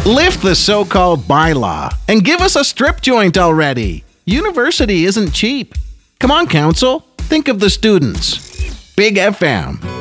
Lift the so-called bylaw and give us a strip joint already. University isn't cheap. Come on, council. Think of the students. Big FM.